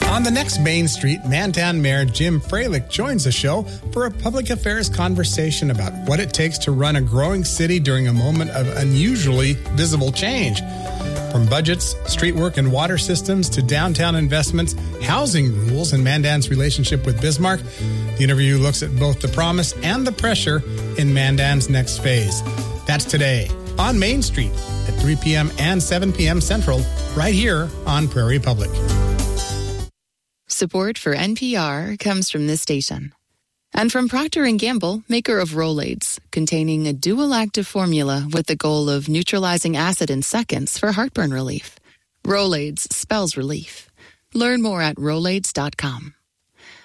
On the next Main Street, Mandan Mayor Jim Freilich joins the show for a public affairs conversation about what it takes to run a growing city during a moment of unusually visible change. From budgets, street work and water systems to downtown investments, housing rules, and Mandan's relationship with Bismarck, the interview looks at both the promise and the pressure in Mandan's next phase. That's today on Main Street at 3 p.m. and 7 p.m. Central, right here on Prairie Public. Support for NPR comes from this station. And from Procter & Gamble, maker of Rolaids, containing a dual active formula with the goal of neutralizing acid in seconds for heartburn relief. Rolaids spells relief. Learn more at Rolaids.com.